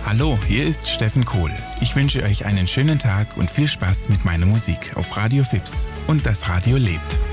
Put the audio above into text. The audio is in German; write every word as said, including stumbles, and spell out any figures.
Hallo, hier ist Steffen Kohl. Ich wünsche euch einen schönen Tag und viel Spaß mit meiner Musik auf Radio Fips. Und das Radio lebt.